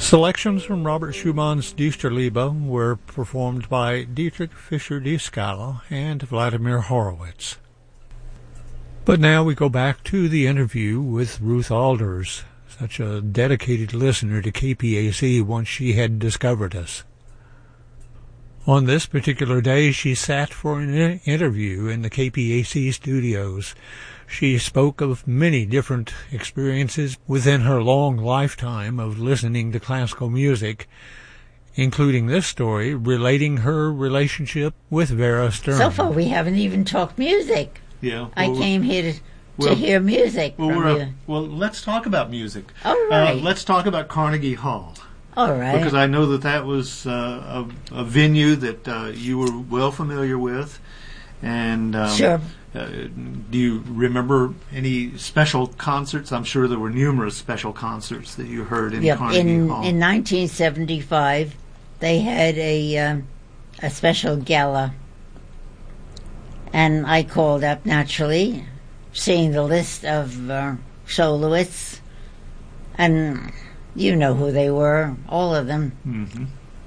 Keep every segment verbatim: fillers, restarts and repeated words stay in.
Selections from Robert Schumann's Dichterliebe were performed by Dietrich Fischer-Dieskau and Vladimir Horowitz. But now we go back to the interview with Ruth Alders, such a dedicated listener to K P A C once she had discovered us. On this particular day, she sat for an interview in the K P A C studios. She spoke of many different experiences within her long lifetime of listening to classical music, including this story relating her relationship with Vera Stern. So far, we haven't even talked music. Yeah, well, I came here to, well, to hear music well, from we're you. A, well, let's talk about music. All right. Uh, let's talk about Carnegie Hall. All right. Because I know that that was uh, a, a venue that uh, you were well familiar with. And um, sure. Uh, do you remember any special concerts? I'm sure there were numerous special concerts that you heard in yep. Carnegie in, Hall. In nineteen seventy-five, they had a um, a special gala, and I called up naturally, seeing the list of uh, soloists, and you know who they were, all of them. Mm-hmm.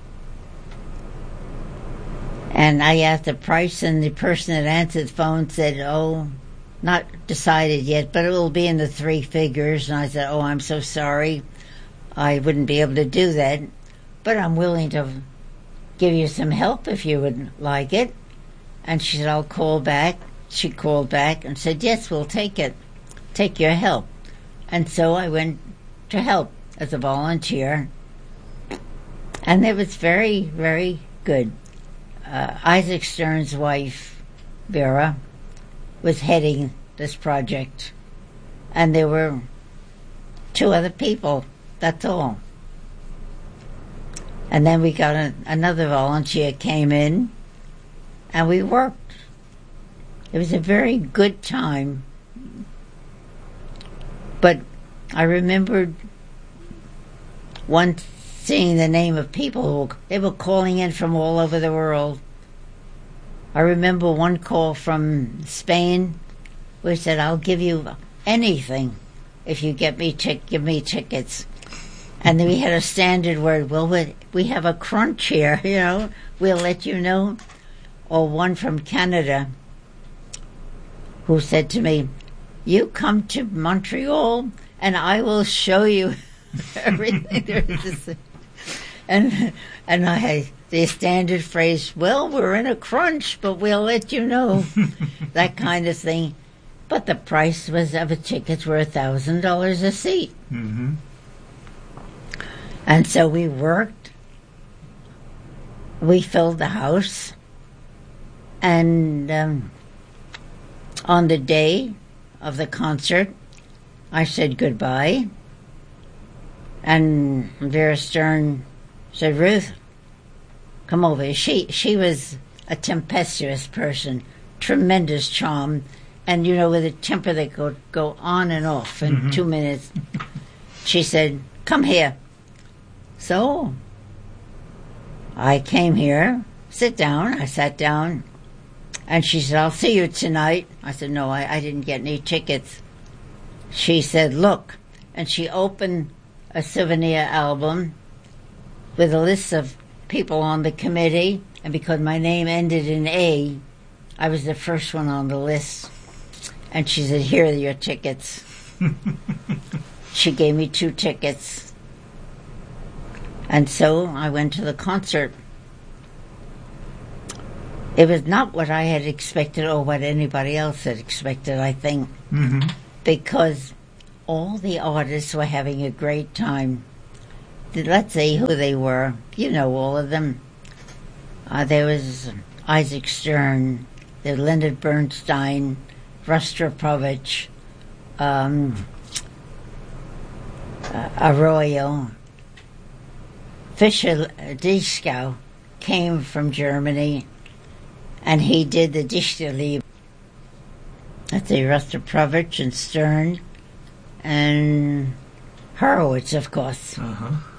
And I asked the price, and the person that answered the phone said, oh, not decided yet, but it will be in the three figures. And I said, oh, I'm so sorry. I wouldn't be able to do that, but I'm willing to give you some help if you would like it. And she said, I'll call back. She called back and said, yes, we'll take it. Take your help. And so I went to help as a volunteer. And it was very, very good. Uh, Isaac Stern's wife, Vera, was heading this project. And there were two other people, that's all. And then we got a, another volunteer came in, and we worked. It was a very good time. But I remembered once seeing the name of people who they were calling in from all over the world. I remember one call from Spain, where he said, I'll give you anything if you get me tic- give me tickets. And then we had a standard word, well, we, we have a crunch here, you know, we'll let you know. Or one from Canada who said to me, you come to Montreal and I will show you everything there is to see. And, and I had the standard phrase, well, we're in a crunch, but we'll let you know, that kind of thing. But the price was of a tickets were one thousand dollars a seat. Mm-hmm. And so we worked. We filled the house. And um, on the day of the concert, I said goodbye. And Vera Stern said, Ruth, come over. She she was a tempestuous person, tremendous charm, and you know, with a temper that could go on and off in mm-hmm. two minutes. She said, come here. So I came here, sit down. I sat down, and she said, I'll see you tonight. I said, no, I, I didn't get any tickets. She said, look, and she opened a souvenir album with a list of people on the committee, and because my name ended in A, I was the first one on the list. And she said, here are your tickets. She gave me two tickets. And so I went to the concert. It was not what I had expected or what anybody else had expected, I think, mm-hmm. because all the artists were having a great time. Let's see who they were. You know all of them. Uh, there was Isaac Stern, there was Leonard Bernstein, Rostropovich, um, uh, Arroyo. Fischer-Dieskau came from Germany, and he did the Dichterliebe. Let's see, Rostropovich and Stern, and Horowitz, of course. Uh-huh.